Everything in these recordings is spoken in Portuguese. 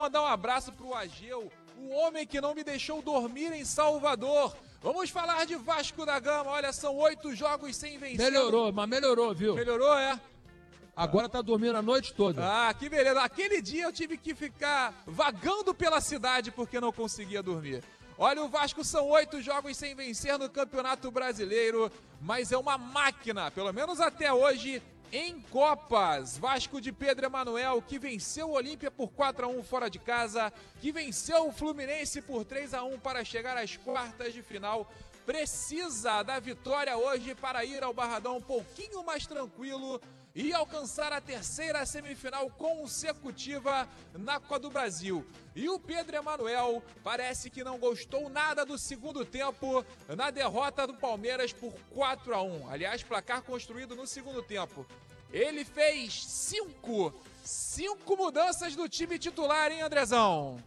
mandar um abraço pro Ageu, o homem que não me deixou dormir em Salvador. Vamos falar de Vasco da Gama. Olha, são 8 jogos sem vencer. Melhorou, mas melhorou, viu? Melhorou, é? Agora tá dormindo a noite toda. Ah, que beleza. Aquele dia eu tive que ficar vagando pela cidade porque não conseguia dormir. Olha, o Vasco são 8 jogos sem vencer no Campeonato Brasileiro, mas é uma máquina, pelo menos até hoje, em Copas. Vasco de Pedro Emanuel, que venceu o Olímpia por 4-1 fora de casa, que venceu o Fluminense por 3-1 para chegar às quartas de final, precisa da vitória hoje para ir ao Barradão um pouquinho mais tranquilo e alcançar a terceira semifinal consecutiva na Copa do Brasil. E o Pedro Emanuel parece que não gostou nada do segundo tempo na derrota do Palmeiras por 4-1. Aliás, placar construído no segundo tempo. Ele fez 5 mudanças do time titular, hein, Andrezão?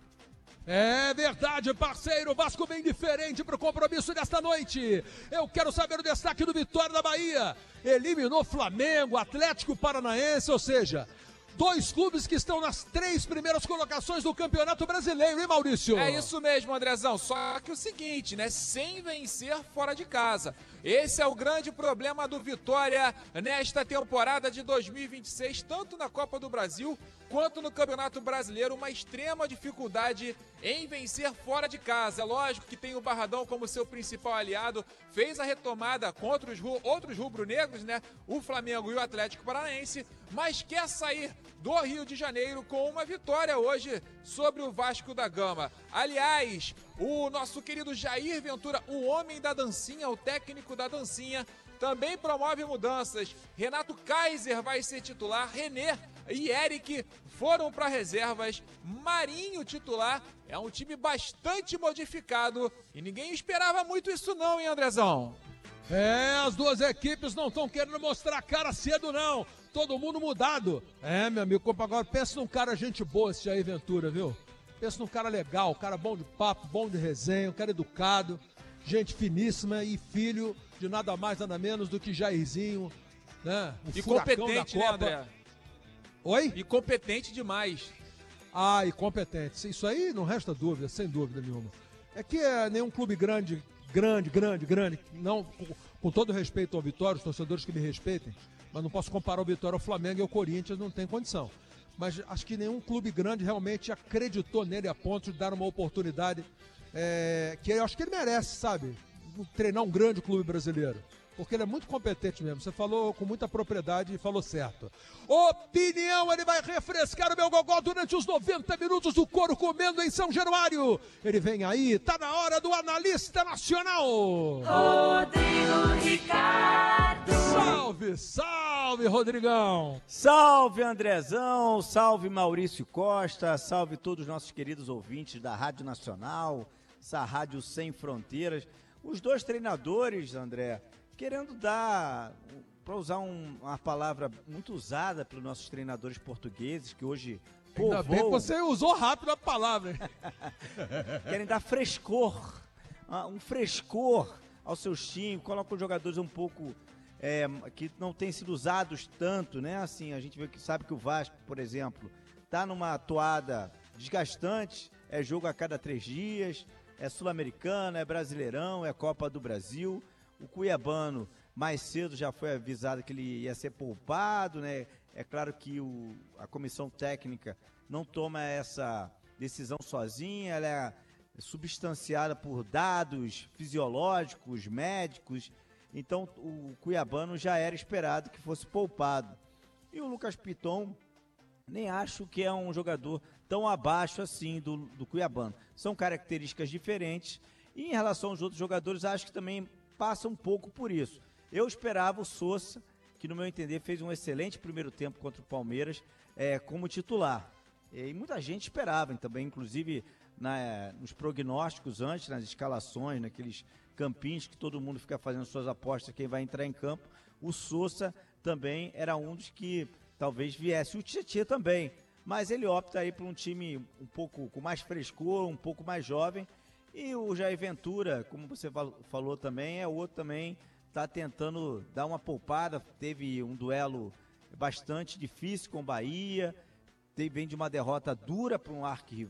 É verdade, parceiro. Vasco bem diferente para o compromisso desta noite. Eu quero saber o destaque do Vitória da Bahia. Eliminou Flamengo, Atlético Paranaense, ou seja, 2 clubes que estão nas 3 primeiras colocações do Campeonato Brasileiro, hein, Maurício? É isso mesmo, Andrezão. Só que o seguinte, né? Sem vencer fora de casa. Esse é o grande problema do Vitória nesta temporada de 2026, tanto na Copa do Brasil quanto no Campeonato Brasileiro, uma extrema dificuldade em vencer fora de casa. É lógico que tem o Barradão como seu principal aliado, fez a retomada contra os outros rubro-negros, né? O Flamengo e o Atlético Paranaense, mas quer sair do Rio de Janeiro com uma vitória hoje sobre o Vasco da Gama. Aliás, o nosso querido Jair Ventura, o homem da dancinha, o técnico da dancinha, também promove mudanças. Renato Kaiser vai ser titular, René e Eric foram para reservas, Marinho titular. É um time bastante modificado e ninguém esperava muito isso não, hein, Andrezão? É, as 2 equipes não estão querendo mostrar a cara cedo, não. Todo mundo mudado. É, meu amigo, agora pensa num cara gente boa esse Jair Ventura, viu? Pensa num cara legal, um cara bom de papo, bom de resenha, um cara educado, gente finíssima e filho de nada mais, nada menos do que Jairzinho, né? O e furacão competente, da Copa. né, André? Oi? E competente demais. Ah, e competente. Isso aí não resta dúvida, sem dúvida nenhuma. É que nenhum clube grande, não, com todo respeito ao Vitória, os torcedores que me respeitem, mas não posso comparar o Vitória ao Flamengo e ao Corinthians, não tem condição. Mas acho que nenhum clube grande realmente acreditou nele a ponto de dar uma oportunidade que eu acho que ele merece, sabe? Treinar um grande clube brasileiro. Porque ele é muito competente mesmo. Você falou com muita propriedade e falou certo. Opinião, ele vai refrescar o meu gogó durante os 90 minutos do Couro Comendo em São Januário. Ele vem aí, tá na hora do analista nacional. Rodrigo Ricardo. Salve, salve, Rodrigão. Salve, Andrezão. Salve, Maurício Costa. Salve todos os nossos queridos ouvintes da Rádio Nacional, essa Rádio Sem Fronteiras. Os 2 treinadores, André, querendo dar, para usar uma palavra muito usada pelos nossos treinadores portugueses, que hoje povoam... Ainda bem que você usou rápido a palavra, hein? Querem dar frescor, um frescor aos seus times, colocam jogadores um pouco que não têm sido usados tanto, né? Assim, a gente sabe que o Vasco, por exemplo, está numa toada desgastante, é jogo a cada 3 dias, é Sul-Americana, é Brasileirão, é Copa do Brasil. O Cuiabano, mais cedo, já foi avisado que ele ia ser poupado, né? É claro que a comissão técnica não toma essa decisão sozinha, ela é substanciada por dados fisiológicos, médicos. Então, o Cuiabano já era esperado que fosse poupado. E o Lucas Piton, nem acho que é um jogador tão abaixo assim do Cuiabano. São características diferentes. E em relação aos outros jogadores, acho que também passa um pouco por isso. Eu esperava o Sousa, que no meu entender fez um excelente primeiro tempo contra o Palmeiras, como titular. E muita gente esperava também, inclusive nos prognósticos antes, nas escalações, naqueles campinhos que todo mundo fica fazendo suas apostas, quem vai entrar em campo, o Sousa também era um dos que talvez viesse. O Tietchan também, mas ele opta aí por um time um pouco com mais frescor, um pouco mais jovem. E o Jair Ventura, como você falou também, é outro também, está tentando dar uma poupada, teve um duelo bastante difícil com o Bahia, vem de uma derrota dura para um